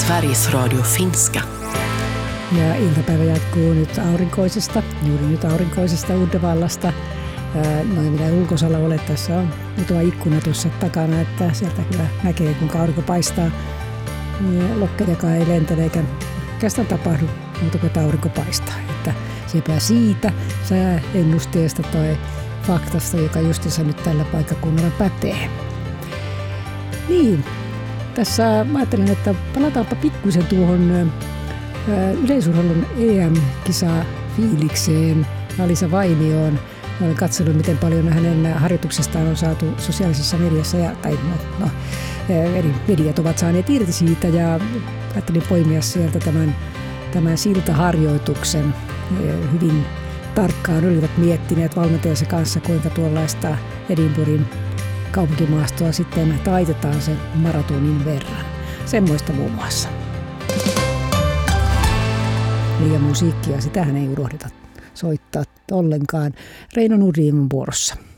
Sveriges Radio Finska. Ja iltapäivä jatkuu nyt juuri nyt aurinkoisesta Uddevallasta. No ei mitään ulkosalla ole, tässä on muutama ikkuna tuossa takana, että sieltä kyllä näkee, kuinka aurinko paistaa. Lokkejakaan ei lentele eikä oikeastaan tapahdu muuta kuin aurinko paistaa. Että sepä siitä sääennusteesta tai faktasta, joka justiinsa nyt tällä paikkakunnalla pätee. Niin, tässä mä ajattelin, että palataanpa pikkuisen tuohon yleisurheilun EM-kisa-fiilikseen Alisa Vainioon. Olen katsellut, miten paljon hänen harjoituksestaan on saatu sosiaalisessa mediassa, eri mediat ovat saaneet irti siitä, ja ajattelin poimia sieltä tämän siltaharjoituksen. Hyvin tarkkaan olivat miettineet valmentajansa kanssa, kuinka tuollaista Edinburghin kaupunkimaastoa sitten taitetaan sen maratonin verran. Semmoista muun muassa. Ja musiikkia, sitähän ei unohdeta soittaa ollenkaan. Reino Nurri on vuorossa.